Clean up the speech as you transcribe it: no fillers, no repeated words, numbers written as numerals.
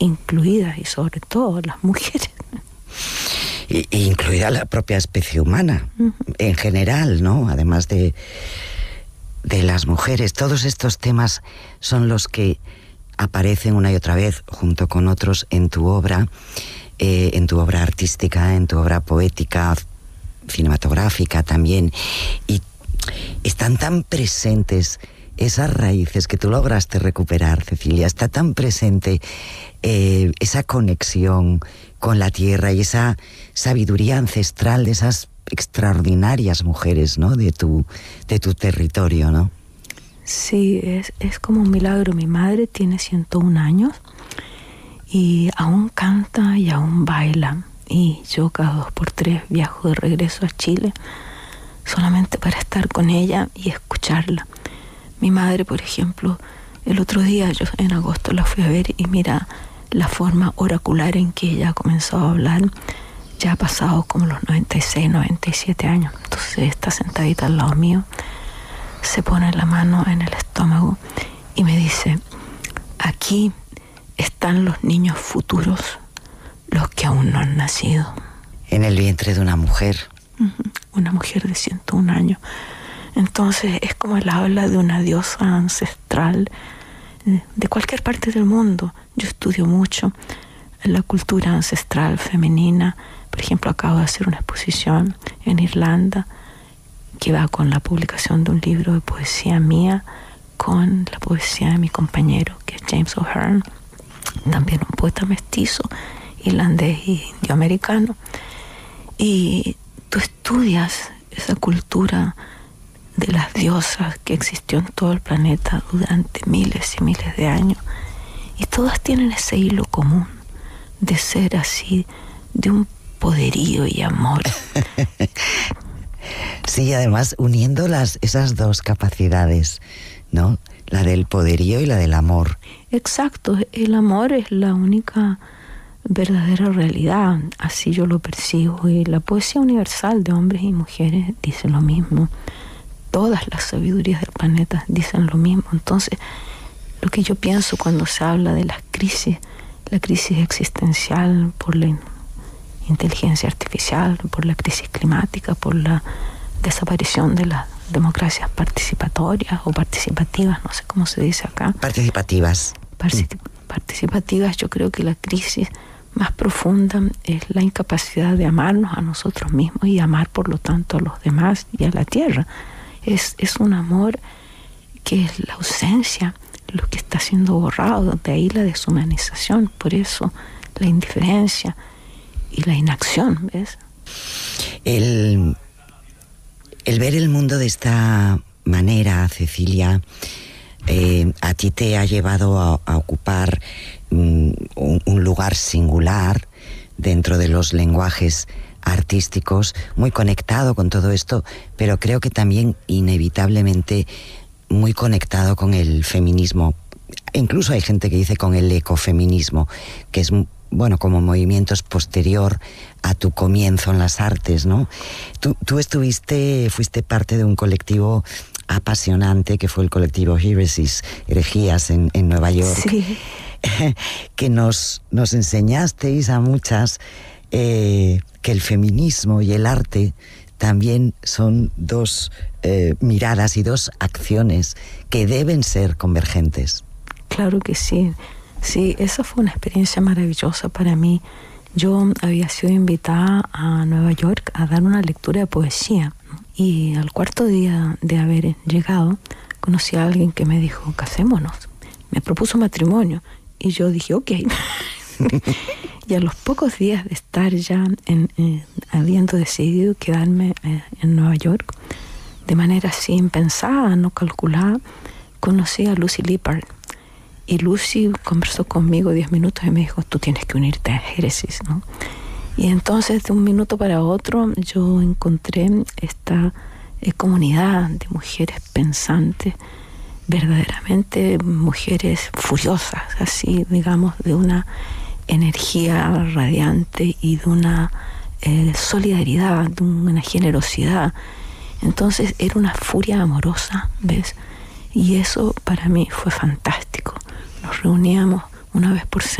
incluidas, y sobre todo las mujeres. Incluida la propia especie humana, en general, ¿no? Además de las mujeres. Todos estos temas son los que aparecen una y otra vez, junto con otros, en tu obra artística, en tu obra poética, cinematográfica también. Y están tan presentes esas raíces que tú lograste recuperar, Cecilia. Está tan presente esa conexión con la tierra y esa sabiduría ancestral de esas extraordinarias mujeres, ¿no? De tu territorio, ¿no? Sí, es como un milagro. Mi madre tiene 101 años y aún canta y aún baila. Y yo cada 2x3 viajo de regreso a Chile solamente para estar con ella y escucharla. Mi madre, por ejemplo, el otro día, yo en agosto la fui a ver y mira la forma oracular en que ella ha comenzado a hablar. Ya ha pasado como los 96, 97 años. Entonces está sentadita al lado mío, se pone la mano en el estómago y me dice: aquí están los niños futuros, los que aún no han nacido. En el vientre de una mujer. Una mujer de 101 años. Entonces es como el habla de una diosa ancestral de cualquier parte del mundo. Yo estudio mucho la cultura ancestral femenina. Por ejemplo, acabo de hacer una exposición en Irlanda que va con la publicación de un libro de poesía mía con la poesía de mi compañero, que es James O'Hearn, también un poeta mestizo, irlandés y indioamericano. Y tú estudias esa cultura de las diosas que existió en todo el planeta durante miles y miles de años, y todas tienen ese hilo común de ser así, de un poderío y amor. Sí, además uniendo esas dos capacidades, ¿no? La del poderío y la del amor. Exacto, el amor es la única verdadera realidad, así yo lo percibo, y la poesía universal de hombres y mujeres dice lo mismo. Todas las sabidurías del planeta dicen lo mismo. Entonces, lo que yo pienso cuando se habla de las crisis, la crisis existencial por la inteligencia artificial, por la crisis climática, por la desaparición de las democracias participatorias o participativas, no sé cómo se dice acá. Participativas. Participativas, yo creo que la crisis más profunda es la incapacidad de amarnos a nosotros mismos y amar, por lo tanto, a los demás y a la tierra. Es un amor que es la ausencia, lo que está siendo borrado, de ahí la deshumanización, por eso la indiferencia y la inacción, ¿ves? El ver el mundo de esta manera, Cecilia, a ti te ha llevado a ocupar un lugar singular dentro de los lenguajes artísticos, muy conectado con todo esto, pero creo que también inevitablemente muy conectado con el feminismo. Incluso hay gente que dice con el ecofeminismo, que es, bueno, como movimientos posterior a tu comienzo en las artes, ¿no? Tú fuiste parte de un colectivo apasionante que fue el colectivo Herejías en Nueva York. Sí. Que nos enseñasteis a muchas que el feminismo y el arte también son dos miradas y dos acciones que deben ser convergentes. Claro que sí. Sí, esa fue una experiencia maravillosa para mí. Yo había sido invitada a Nueva York a dar una lectura de poesía, y al cuarto día de haber llegado conocí a alguien que me dijo: casémonos. Me propuso matrimonio y yo dije ok. Y a los pocos días de estar ya habiendo decidido quedarme en Nueva York, de manera así impensada, no calculada, conocí a Lucy Lippard. Y Lucy conversó conmigo 10 minutos y me dijo: tú tienes que unirte a Génesis, ¿no? Y entonces, de un minuto para otro, yo encontré esta comunidad de mujeres pensantes, verdaderamente mujeres furiosas, así, digamos, de una energía radiante y de una solidaridad, de una generosidad. Entonces era una furia amorosa, ¿ves? Y eso para mí fue fantástico. Nos reuníamos una vez por semana